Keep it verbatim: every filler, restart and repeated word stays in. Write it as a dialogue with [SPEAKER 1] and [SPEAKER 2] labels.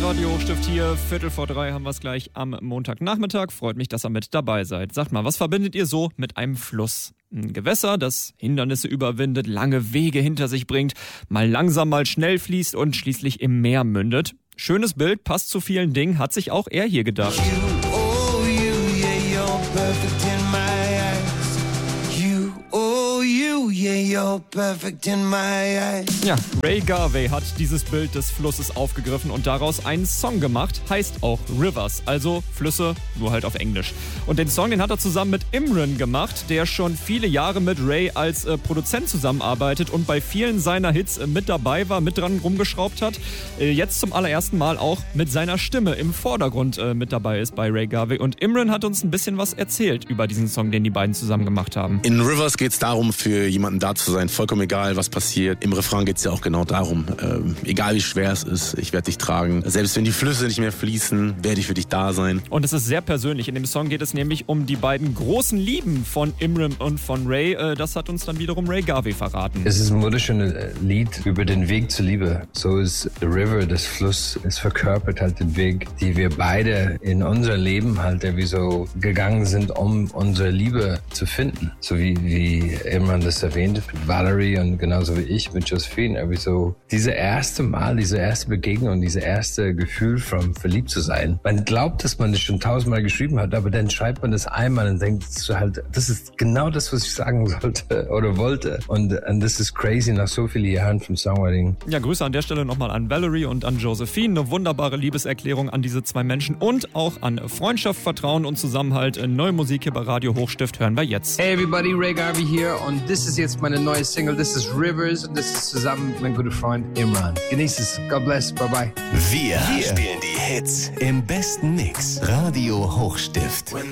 [SPEAKER 1] Radio Hochstift hier. Viertel vor drei haben wir es gleich am Montagnachmittag. Freut mich, dass ihr mit dabei seid. Sagt mal, was verbindet ihr so mit einem Fluss? Ein Gewässer, das Hindernisse überwindet, lange Wege hinter sich bringt, mal langsam, mal schnell fließt und schließlich im Meer mündet. Schönes Bild, passt zu vielen Dingen, hat sich auch er hier gedacht.
[SPEAKER 2] You, oh you, yeah, you're perfect in my eyes. You, oh you, yeah, you're perfect in my eyes.
[SPEAKER 1] Ja, Ray Garvey hat dieses Bild des Flusses aufgegriffen und daraus einen Song gemacht, heißt auch Rivers, also Flüsse, nur halt auf Englisch. Und den Song, den hat er zusammen mit Imran gemacht, der schon viele Jahre mit Ray als äh, Produzent zusammenarbeitet und bei vielen seiner Hits äh, mit dabei war, mit dran rumgeschraubt hat. Äh, jetzt zum allerersten Mal auch mit seiner Stimme im Vordergrund äh, mit dabei ist bei Ray Garvey. Und Imran hat uns ein bisschen was erzählt über diesen Song, den die beiden zusammen gemacht haben.
[SPEAKER 3] In Rivers geht es darum, für jemanden da zu sein, vollkommen egal, was passiert. Im Refrain geht es ja auch genau darum, ähm, egal wie schwer es ist, ich werde dich tragen. Selbst wenn die Flüsse nicht mehr fließen, werde ich für dich da sein.
[SPEAKER 1] Und es ist sehr persönlich. In dem Song geht es nämlich um die beiden großen Lieben von Imran und von Ray. Äh, das hat uns dann wiederum Ray Garvey verraten.
[SPEAKER 4] Es ist ein wunderschönes Lied über den Weg zur Liebe. So ist The River, das Fluss, es verkörpert halt den Weg, die wir beide in unser Leben halt irgendwie so gegangen sind, um unsere Liebe zu finden. So wie, wie Imran das erwähnt, mit Valerie und genauso wie ich mit Josephine. Irgendwie so diese erste Mal, diese erste Begegnung, diese erste Gefühl von verliebt zu sein. Man glaubt, dass man das schon tausendmal geschrieben hat, aber dann schreibt man das einmal und denkt so halt, das ist genau das, was ich sagen sollte oder wollte. Und, und das ist crazy nach so vielen Jahren vom Songwriting.
[SPEAKER 1] Ja, Grüße an der Stelle nochmal an Valerie und an Josephine. Eine wunderbare Liebeserklärung an diese zwei Menschen und auch an Freundschaft, Vertrauen und Zusammenhalt. Neue Musik hier bei Radio Hochstift hören wir jetzt.
[SPEAKER 5] Hey everybody, Ray Garvey hier und das ist jetzt meine neue Single, das ist Rivers und das ist zusammen mit meinem guten Freund Imran. Genießt es, God bless, bye bye.
[SPEAKER 6] Wir, Wir spielen die Hits im besten Mix. Radio Hochstift.